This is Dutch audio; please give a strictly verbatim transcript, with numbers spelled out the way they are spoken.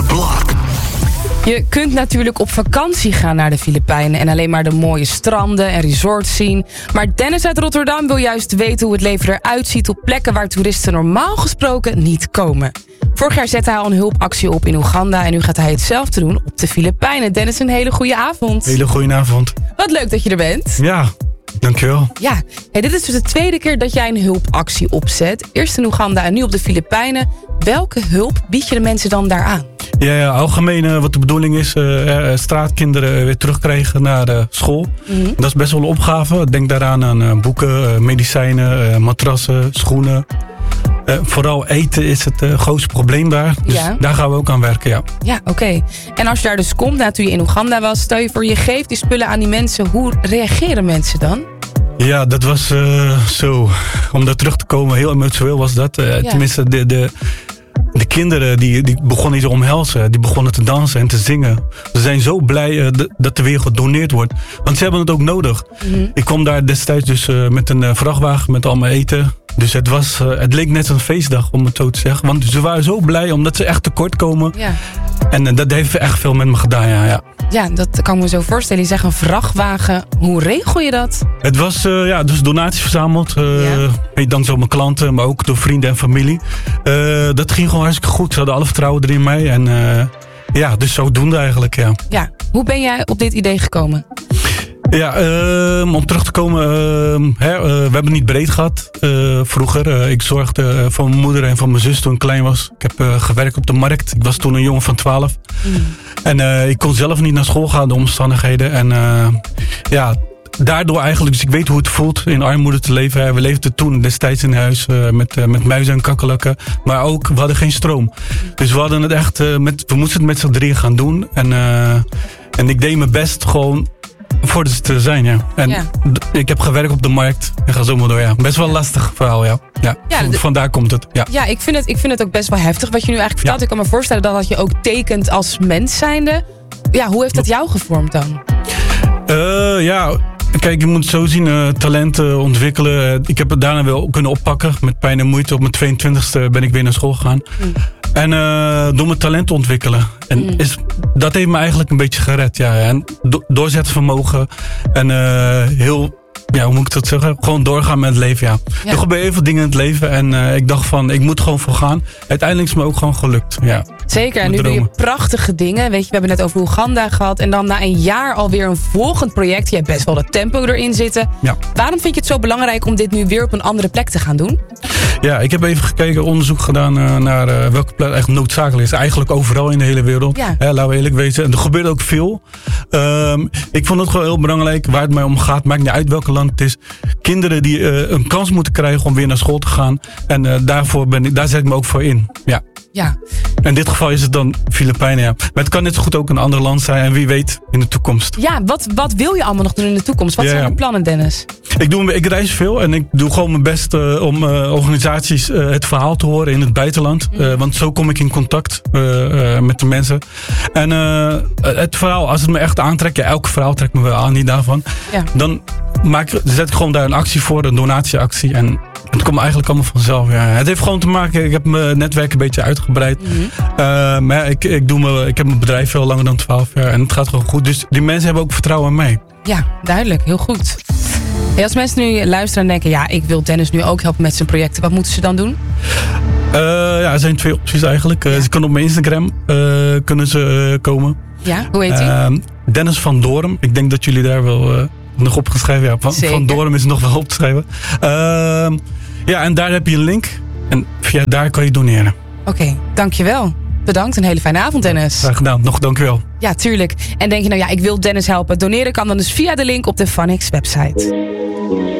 the block. Je kunt natuurlijk op vakantie gaan naar de Filipijnen en alleen maar de mooie stranden en resorts zien. Maar Dennis uit Rotterdam wil juist weten hoe het leven eruit ziet op plekken waar toeristen normaal gesproken niet komen. Vorig jaar zette hij al een hulpactie op in Oeganda en nu gaat hij hetzelfde doen op de Filipijnen. Dennis, een hele goede avond. Hele goede avond. Wat leuk dat je er bent. Ja, dankjewel. Ja, hey, dit is dus de tweede keer dat jij een hulpactie opzet. Eerst in Oeganda en nu op de Filipijnen. Welke hulp bied je de mensen dan daar aan? Ja, ja, algemeen uh, wat de bedoeling is, uh, straatkinderen weer terugkrijgen naar uh, school. Mm-hmm. Dat is best wel een opgave. Denk daaraan aan uh, boeken, uh, medicijnen, uh, matrassen, schoenen. Uh, vooral eten is het uh, grootste probleem daar. Dus ja. Daar gaan we ook aan werken, ja. Ja, oké. Okay. En als je daar dus komt, nou, toen je in Oeganda was, stel je voor je geeft die spullen aan die mensen. Hoe reageren mensen dan? Ja, dat was uh, zo. Om daar terug te komen, heel emotioneel was dat. Uh, ja. Tenminste, de... de De kinderen die, die begonnen te omhelzen. Die begonnen te dansen en te zingen. Ze zijn zo blij uh, d- dat er weer gedoneerd wordt. Want ze hebben het ook nodig. Mm-hmm. Ik kwam daar destijds dus uh, met een uh, vrachtwagen met allemaal eten. Dus het, was, uh, het leek net een feestdag, om het zo te zeggen. Want ze waren zo blij omdat ze echt tekort komen. Ja. En uh, dat heeft echt veel met me gedaan, ja. Ja, ja, dat kan ik me zo voorstellen. Je zegt een vrachtwagen. Hoe regel je dat? Het was uh, ja, dus donaties verzameld. Uh, ja. Dankzij mijn klanten, maar ook door vrienden en familie. Uh, dat ging gewoon hartstikke goed. Ze hadden alle vertrouwen erin mij. En uh, ja, dus zodoende eigenlijk, ja. Ja, hoe ben jij op dit idee gekomen? Ja, uh, om terug te komen, uh, hè, uh, we hebben het niet breed gehad uh, vroeger. Uh, ik zorgde uh, voor mijn moeder en voor mijn zus toen ik klein was. Ik heb uh, gewerkt op de markt. Ik was toen een jongen van twaalf. Mm. En uh, ik kon zelf niet naar school gaan, de omstandigheden. En uh, ja, daardoor eigenlijk, dus ik weet hoe het voelt in armoede te leven. We leefden toen destijds in huis uh, met, uh, met muizen en kakkelakken. Maar ook, we hadden geen stroom. Dus we hadden het echt, uh, met, we moesten het met z'n drieën gaan doen. En, uh, en ik deed mijn best gewoon voor het te zijn, ja. En ja. d- ik heb gewerkt op de markt. En ga zo maar door, ja. Best wel een lastig verhaal, ja. Ja, ja d- vandaar komt het, ja. Ja, ik vind het, ik vind het ook best wel heftig wat je nu eigenlijk vertelt. Ja. Ik kan me voorstellen dat je ook tekent als mens zijnde. Ja, hoe heeft dat jou gevormd dan? Uh, ja... Kijk, je moet het zo zien, uh, talenten ontwikkelen. Ik heb het daarna wel kunnen oppakken. Met pijn en moeite. Op mijn tweeëntwintigste ben ik weer naar school gegaan. Mm. En uh, door mijn talent ontwikkelen. En mm. is, dat heeft me eigenlijk een beetje gered. Ja. En do- doorzettingsvermogen. En uh, heel... Ja, hoe moet ik dat zeggen? Gewoon doorgaan met het leven, ja. ja. Er gebeuren heel veel dingen in het leven. En uh, ik dacht van, ik moet gewoon voor gaan. Uiteindelijk is het me ook gewoon gelukt, ja. Zeker, en nu doe je prachtige dingen. Weet je, we hebben het net over Oeganda gehad. En dan na een jaar alweer een volgend project. Je hebt best wel dat tempo erin zitten. Ja. Waarom vind je het zo belangrijk om dit nu weer op een andere plek te gaan doen? Ja, ik heb even gekeken, onderzoek gedaan uh, naar uh, welke plek echt noodzakelijk is. Eigenlijk overal in de hele wereld. Ja. Hè, laten we eerlijk wezen. En er gebeurt ook veel. Um, ik vond het gewoon heel belangrijk, waar het mij om gaat. Maakt niet uit welke land het is. Kinderen die uh, een kans moeten krijgen om weer naar school te gaan. En uh, daarvoor ben ik, daar zet ik me ook voor in. Ja. Ja. In dit geval is het dan Filipijnen, ja. Maar het kan net zo goed ook een ander land zijn. En wie weet in de toekomst. Ja, wat, wat wil je allemaal nog doen in de toekomst? Wat ja, zijn de plannen, Dennis? Ik, doe, ik reis veel en ik doe gewoon mijn best uh, om uh, organisaties uh, het verhaal te horen in het buitenland. Mm. Uh, want zo kom ik in contact uh, uh, met de mensen. En uh, het verhaal, als het me echt aantrekt, ja, elk verhaal trekt me wel aan, niet daarvan. Ja. Dan maak, zet ik gewoon daar een actie voor, een donatieactie. En het komt eigenlijk allemaal vanzelf. Ja. Het heeft gewoon te maken, ik heb mijn netwerk een beetje uitgebreid. Mm-hmm. Uh, maar ja, ik, ik, doe me, ik heb mijn bedrijf veel langer dan twaalf jaar en het gaat gewoon goed. Dus die mensen hebben ook vertrouwen in mij. Ja, duidelijk. Heel goed. Hey, als mensen nu luisteren en denken, ja, ik wil Dennis nu ook helpen met zijn projecten. Wat moeten ze dan doen? Uh, ja, er zijn twee opties eigenlijk. Uh, ja. Ze kunnen op mijn Instagram uh, kunnen ze uh, komen. Ja, hoe heet hij? Uh, Dennis van Doorn. Ik denk dat jullie daar wel uh, nog op geschreven hebben. Ja, van, van Doorn is nog wel op te schrijven. Uh, ja, en daar heb je een link. En via daar kan je doneren. Oké, okay, dankjewel. Bedankt, een hele fijne avond, Dennis. Graag gedaan, nog dankjewel. Ja, tuurlijk. En denk je nou, ja, ik wil Dennis helpen. Doneren kan dan dus via de link op de Funix website.